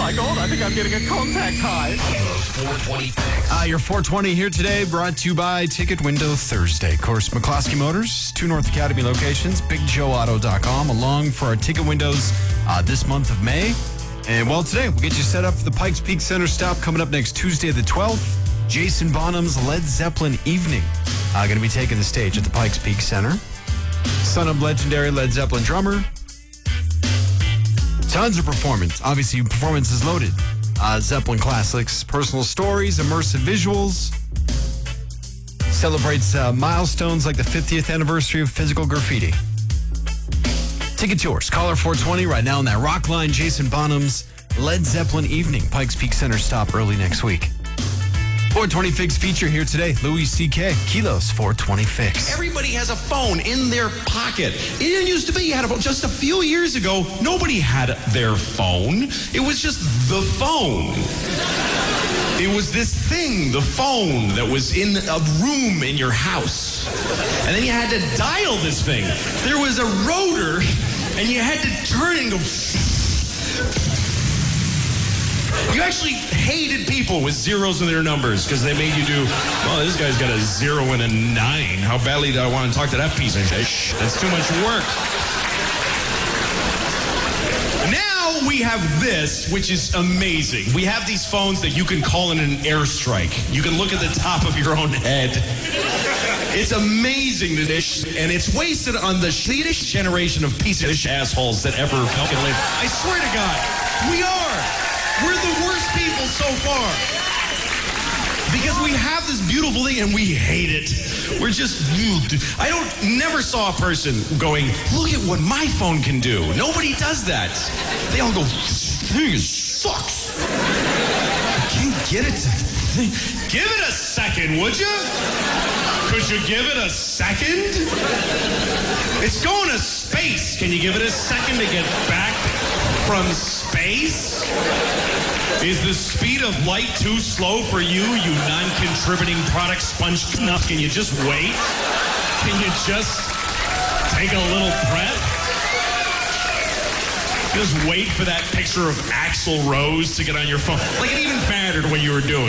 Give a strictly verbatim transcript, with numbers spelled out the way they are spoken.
my God, I think I'm getting a contact high. four twenty fix. Uh, your four twenty here today, brought to you by Ticket Window Thursday. Of course, McCloskey Motors, two North Academy locations, big joe auto dot com, along for our ticket windows uh, this month of May. And well, today we'll get you set up for the Pikes Peak Center stop coming up next Tuesday the twelfth. Jason Bonham's Led Zeppelin Evening uh, going to be taking the stage at the Pikes Peak Center. Son of legendary Led Zeppelin drummer. Tons of performance. Obviously, performance is loaded. Uh, Zeppelin classics, personal stories, immersive visuals. Celebrates uh, milestones like the fiftieth anniversary of Physical Graffiti. Tickets yours. Caller four twenty right now on that rock line. Jason Bonham's Led Zeppelin Evening. Pikes Peak Center stop early next week. four twenty Fix feature here today. Louis C K. Kilos four twenty Fix. Everybody has a phone in their pocket. It didn't used to be you had a phone. Just a few years ago, nobody had their phone. It was just the phone. It was this thing, the phone, that was in a room in your house. And then you had to dial this thing. There was a rotor, and you had to turn it and go... You actually hated people with zeros in their numbers because they made you do, well, this guy's got a zero and a nine. How badly do I want to talk to that piece of shit? That's too much work. Now we have this, which is amazing. We have these phones that you can call in an airstrike. You can look at the top of your own head. It's amazing to this, and it's wasted on the Swedish generation of piece of shit assholes that ever fucking lived. I swear to God, we are. We're the worst people so far. Because we have this beautiful thing and we hate it. We're just, I don't, never saw a person going, look at what my phone can do. Nobody does that. They all go, this thing sucks. I can't get it to, give it a second, would you? Could you give it a second? It's going to space. Can you give it a second to get back from space? Is the speed of light too slow for you, you non-contributing product sponge snuff? Can you just wait? Can you just take a little breath? Just wait for that picture of Axl Rose to get on your phone. Like, it even mattered what you were doing.